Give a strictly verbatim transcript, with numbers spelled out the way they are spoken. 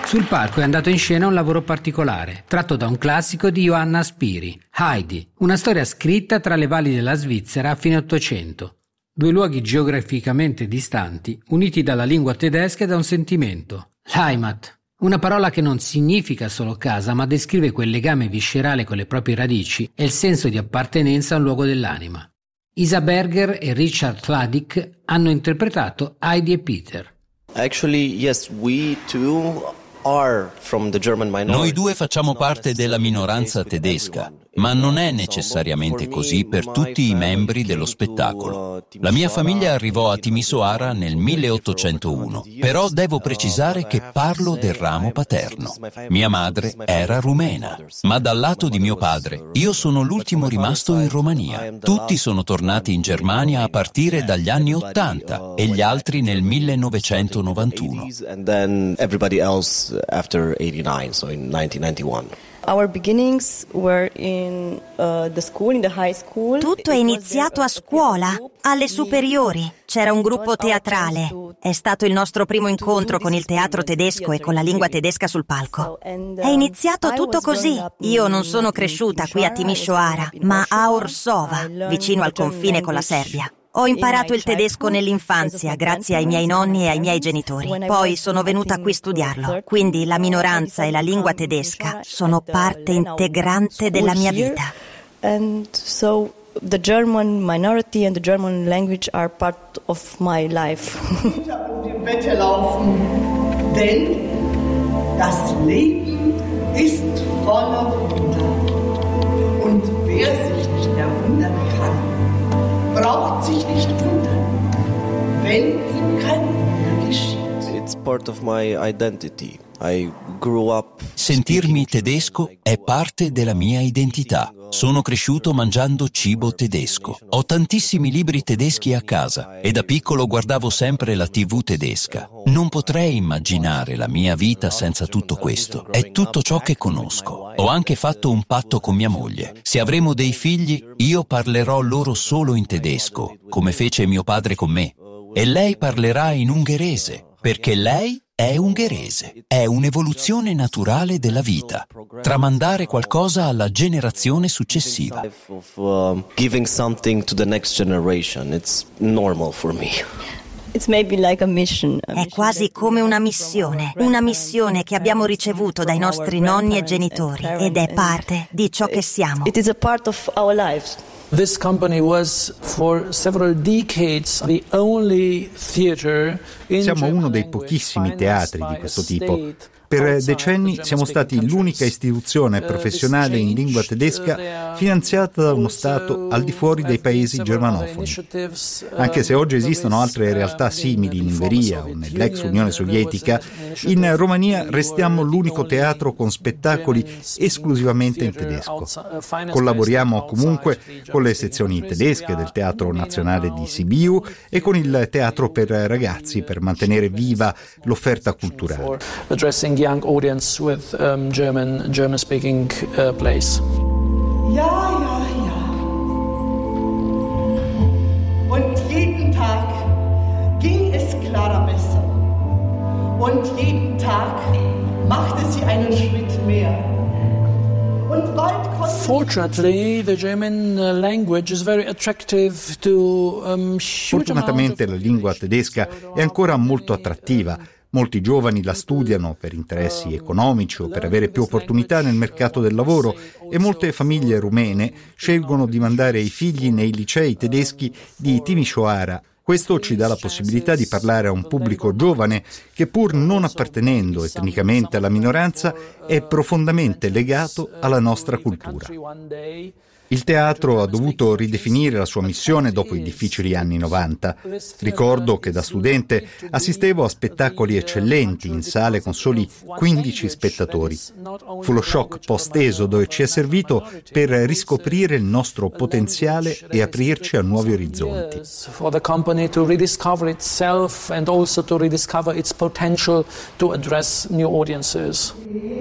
Sul palco è andato in scena un lavoro particolare, tratto da un classico di Johanna Spiri, Heidi, una storia scritta tra le valli della Svizzera a fine Ottocento. Due luoghi geograficamente distanti, uniti dalla lingua tedesca e da un sentimento, l'Heimat. Una parola che non significa solo casa, ma descrive quel legame viscerale con le proprie radici e il senso di appartenenza a un luogo dell'anima. Isa Berger e Richard Hladík hanno interpretato Heidi e Peter. Actually, yes, we too are from the German minority. Noi due facciamo parte della minoranza tedesca, ma non è necessariamente così per tutti i membri dello spettacolo. La mia famiglia arrivò a Timisoara nel milleottocentouno, però devo precisare che parlo del ramo paterno. Mia madre era rumena, ma dal lato di mio padre io sono l'ultimo rimasto in Romania. Tutti sono tornati in Germania a partire dagli anni ottanta e gli altri nel millenovecentonovantuno. After eighty-nine, so in nineteen ninety-one. Our beginnings were in uh, the school, in the high school. Tutto è iniziato a scuola, alle superiori. C'era un gruppo teatrale. È stato il nostro primo incontro con il teatro tedesco e con la lingua tedesca sul palco. È iniziato tutto così. Io non sono cresciuta qui a Timisoara, ma a Orsova, vicino al confine con la Serbia. Ho imparato il tedesco nell'infanzia grazie ai miei nonni e ai miei genitori. Poi sono venuta qui a studiarlo. Quindi la minoranza e la lingua tedesca sono parte integrante della mia vita. And so the German minority and the German language are part of my life. Die Wette laufen, denn das Leben ist voller Wunder. Und wer sich nicht erwundern kann, braucht sich nicht wundern, wenn ihm kein Wunder geschieht. It's part of my identity. I grew up. Sentirmi tedesco è parte della mia identità. Sono cresciuto mangiando cibo tedesco. Ho tantissimi libri tedeschi a casa e da piccolo guardavo sempre la tivù tedesca. Non potrei immaginare la mia vita senza tutto questo. È tutto ciò che conosco. Ho anche fatto un patto con mia moglie. Se avremo dei figli, io parlerò loro solo in tedesco, come fece mio padre con me. E lei parlerà in ungherese, perché lei è ungherese. È un'evoluzione naturale della vita. Tramandare qualcosa alla generazione successiva. Giving something to the next generation. It's normal for me. It's maybe like a mission. È quasi come una missione, una missione che abbiamo ricevuto dai nostri nonni e genitori ed è parte di ciò che siamo. It is a part of our lives. This company was for several decades the only theater in Siamo uno dei pochissimi teatri di questo tipo. Per decenni siamo stati l'unica istituzione professionale in lingua tedesca finanziata da uno Stato al di fuori dei paesi germanofoni. Anche se oggi esistono altre realtà simili in Ungheria o nell'ex Unione Sovietica, in Romania restiamo l'unico teatro con spettacoli esclusivamente in tedesco. Collaboriamo comunque con le sezioni tedesche del Teatro Nazionale di Sibiu e con il Teatro per Ragazzi per mantenere viva l'offerta culturale. young audience with um, German German speaking uh, plays. Ja, ja, ja. Und jeden Tag ging es Clara besser. Und jeden Tag machte sie einen Schritt mehr. Und bald konnte Fortunately, the German language is very attractive to um, Fortunatamente la lingua tedesca è ancora molto attrattiva. Molti giovani la studiano per interessi economici o per avere più opportunità nel mercato del lavoro e molte famiglie rumene scelgono di mandare i figli nei licei tedeschi di Timisoara. Questo ci dà la possibilità di parlare a un pubblico giovane che, pur non appartenendo etnicamente alla minoranza, è profondamente legato alla nostra cultura. Il teatro ha dovuto ridefinire la sua missione dopo i difficili anni novanta. Ricordo che da studente assistevo a spettacoli eccellenti in sale con soli quindici spettatori. Fu lo shock post-esodo e ci è servito per riscoprire il nostro potenziale e aprirci a nuovi orizzonti. For the company to rediscover itself and also to rediscover its potential to address new audiences.